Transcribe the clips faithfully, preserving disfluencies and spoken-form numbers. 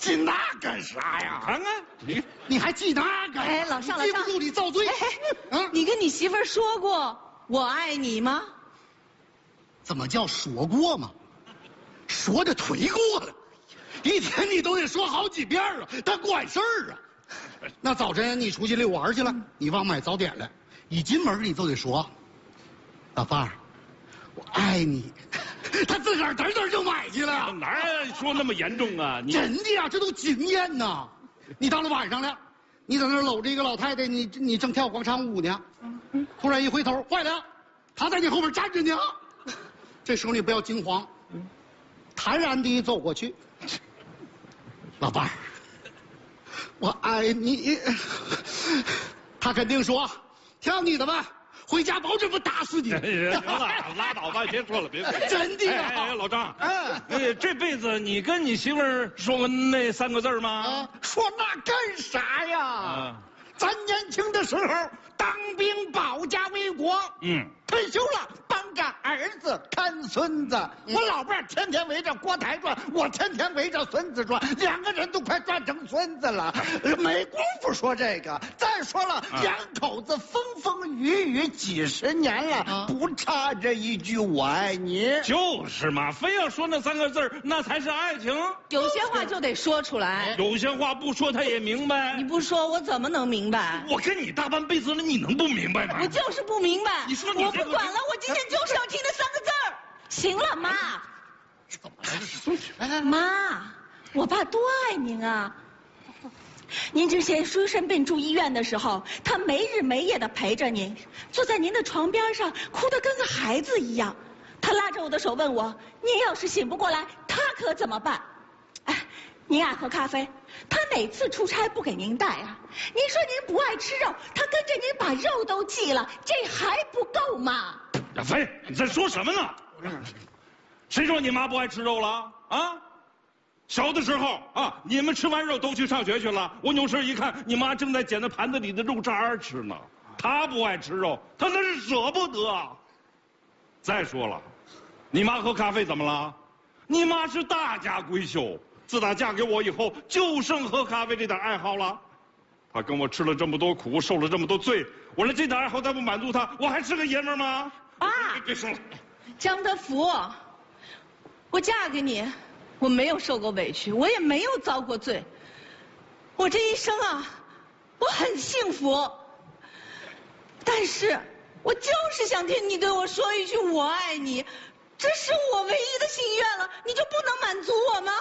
记那干啥呀？ 看看你， 你还记那干？ 哎，老尚，老尚， 记不住你遭罪。 哎哎，啊，你跟你媳妇儿说过我爱你吗？ 怎么叫说过吗？说的忒过了，一天你都得说好几遍啊，他管事儿啊。那早晨你出去遛弯去了，你忘买早点了，一进门你就得说，老伴儿，我爱你。他自个儿嘚嘚就买去了， 哪说那么严重啊？你真的呀，这都经验呐。你到了晚上了，你在那儿搂着一个老太太，你你正跳广场舞呢，突然一回头，坏了，她在你后面站着呢。这时候你不要惊慌，坦然地走过去，老伴儿，我爱你。他肯定说，挑你的吧。回家保证不打死你！ 行了，拉倒吧，别说了，别说了。 真的呀！ 哎，老张，哎，这辈子你跟你媳妇儿说过那三个字吗？ 啊，说那干啥呀？啊，咱年轻的时候当兵保家卫国，嗯，退休了帮着儿子看孙子。嗯、我老伴儿天天围着锅台转，我天天围着孙子转，两个人都快转成孙子了，没工夫说这个。再说了，啊、两口子风风雨雨几十年了，啊、不差这一句我爱你。 就是嘛，非要说那三个字那才是爱情。 有些话就得说出来， 有些话不说他也明白。 你不说我怎么能明白？ 我跟你大半辈子了，你能不明白吗？ 我就是不明白。 你说你我不管了，我今天就是要听那三个字儿。行了，妈。 怎么了？这妈，我爸多爱您啊！您之前叔生病住医院的时候，他没日没夜的陪着您，坐在您的床边上，哭得跟个孩子一样。他拉着我的手问我：“您要是醒不过来，他可怎么办？”哎，您爱喝咖啡，他哪次出差不给您带啊？您说您不爱吃肉，他跟着您把肉都忌了，这还不够吗？ 亚飞，你在说什么呢？谁说你妈不爱吃肉了啊？小的时候啊，你们吃完肉都去上学去了。我扭身一看，你妈正在捡那盘子里的肉渣吃呢。她不爱吃肉，她那是舍不得。再说了，你妈喝咖啡怎么了？你妈是大家闺秀，自打嫁给我以后，就剩喝咖啡这点爱好了。她跟我吃了这么多苦，受了这么多罪，我连这点爱好再不满足她，我还是个爷们吗？ 爸， 别说了， 张德福，我嫁给你。我没有受过委屈，我也没有遭过罪。我这一生啊，我很幸福。但是，我就是想听你对我说一句“我爱你”，这是我唯一的心愿了，你就不能满足我吗？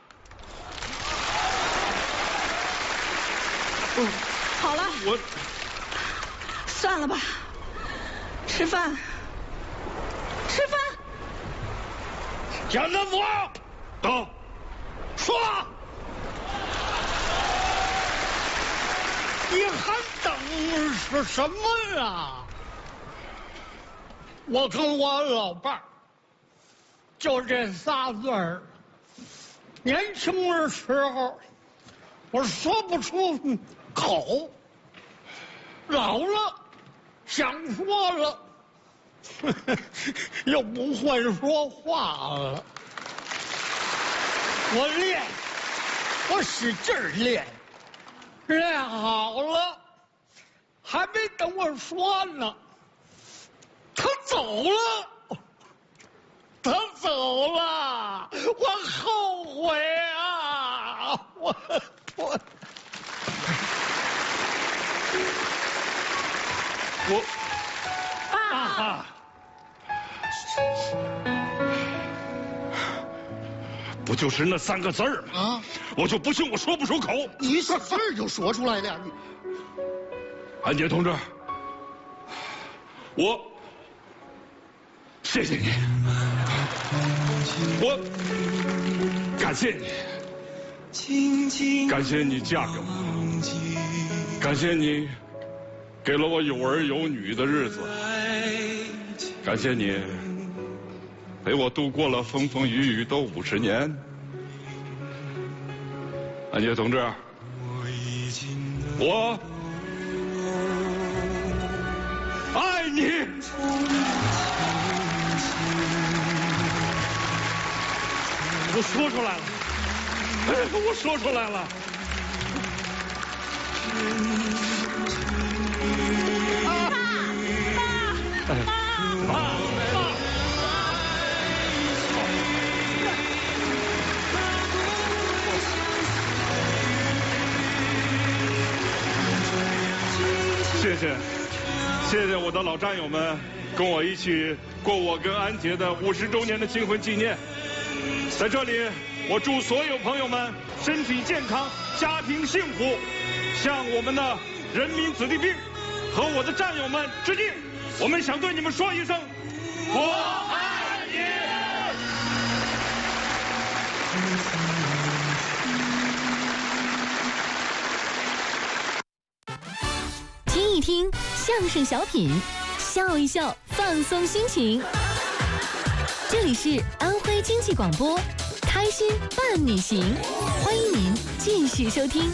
嗯，好了， 我算了吧，吃饭，吃饭。 蒋德福。到，说， 你还等是什么呀？我跟我老伴儿就这仨字儿。年轻的时候，我说不出口；老了，想说了，又不会说话了。我练，我使劲儿练，练好了，还没等我说呢，他走了，他走了，我后悔啊！我我我爸。 啊不就是那三个字儿吗？啊！我就不信我说不出口。 你一使劲儿就说出来了。你， 安杰同志，我谢谢你，我感谢你，感谢你嫁给我，感谢你给了我有儿有女的日子，感谢你陪我度过了风风雨雨都五十年。安杰同志，我爱你。我说出来了， 我说出来了。爸，爸，爸，爸。谢谢，谢谢我的老战友们，跟我一起过我跟安杰的五十周年的新婚纪念。在这里，我祝所有朋友们身体健康，家庭幸福，向我们的人民子弟兵和我的战友们致敬。我们想对你们说一声，我爱你。 听一听相声小品，笑一笑，放松心情。这里是安徽经济广播，开心伴你行，欢迎您继续收听。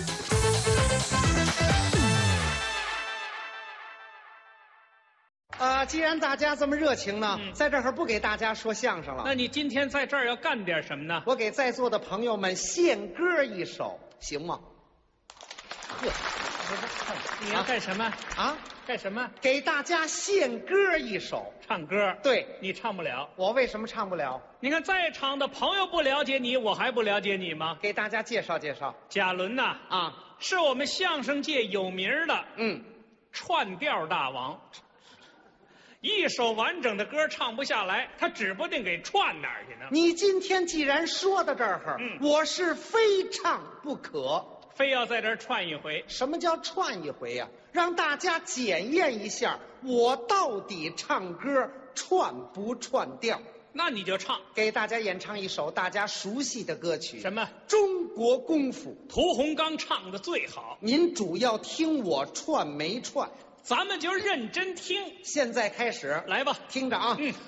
啊，既然大家这么热情呢，嗯、在这儿不给大家说相声了。 那你今天在这儿要干点什么呢？ 我给在座的朋友们献歌一首，行吗？呵， 你要干什么啊？ 干什么？ 给大家献歌一首， 唱歌。 对， 你唱不了。 我为什么唱不了？ 你看在场的朋友不了解你，我还不了解你吗？ 给大家介绍介绍。 贾伦呐， 啊， 是我们相声界有名的， 嗯， 串调大王。一首完整的歌唱不下来，他指不定给串哪儿去呢。 你今天既然说到这儿， 嗯， 我是非唱不可， 非要在这儿串一回。 什么叫串一回呀、啊？让大家检验一下，我到底唱歌串不串调？ 那你就唱， 给大家演唱一首大家熟悉的歌曲。 什么？ 中国功夫。 屠洪刚唱的最好。 您主要听我串没串？ 咱们就认真听。 现在开始， 来吧， 听着啊。 嗯。